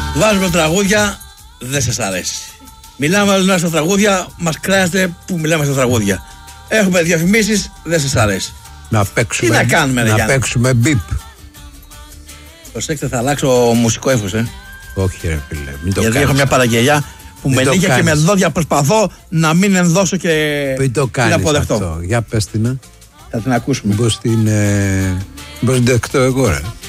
Βάζουμε τραγούδια, δεν σας αρέσει. Μιλάμε στα τραγούδια, μας κράζετε που μιλάμε στα τραγούδια. Έχουμε διαφημίσεις, δεν σας αρέσει. Να παίξουμε. Τι να κάνουμε, να παίξουμε μπιπ. Προσέξτε, θα αλλάξω μουσικό ύφος, Όχι, ρε φίλε, μην το Γιατί κάνεις. έχω μια παραγγελιά που με νύχια και με δόντια προσπαθώ να μην ενδώσω και μην το κάνεις την αποδεχτώ. αυτό. Για πες την. Θα την ακούσουμε. Πώς την δεχτώ εγώ, ρε.